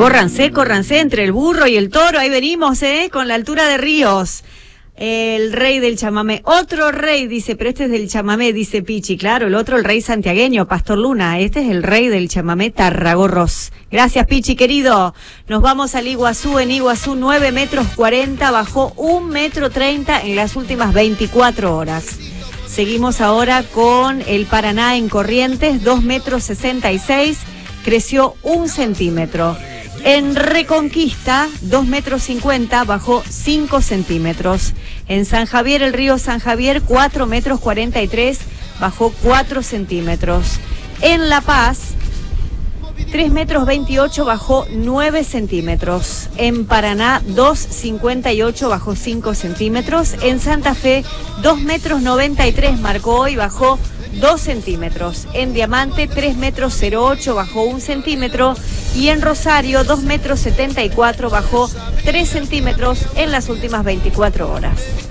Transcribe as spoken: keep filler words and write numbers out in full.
Córranse, córranse entre el burro y el toro, ahí venimos, ¿eh? Con la altura de Ríos. El rey del chamamé, otro rey, dice, pero este es del chamamé, dice Pichi, claro, el otro, el rey santiagueño, Pastor Luna, este es el rey del chamamé Tarragorros. Gracias, Pichi, querido. Nos vamos al Iguazú, en Iguazú, nueve metros cuarenta, bajó un metro treinta en las últimas veinticuatro horas. Seguimos ahora con el Paraná en Corrientes, dos metros sesenta y seis, creció un centímetro. En Reconquista, dos metros cincuenta, bajó cinco centímetros. En San Javier, el río San Javier, cuatro metros cuarenta y tres, bajó cuatro centímetros. En La Paz, tres metros veintiocho, bajó nueve centímetros. En Paraná, dos cincuenta y ocho, bajó cinco centímetros. En Santa Fe, dos metros noventa y tres, marcó hoy, bajó dos centímetros. En Diamante, tres metros cero ocho, bajó un centímetro. Y en Rosario, dos metros setenta y cuatro, bajó tres centímetros en las últimas veinticuatro horas.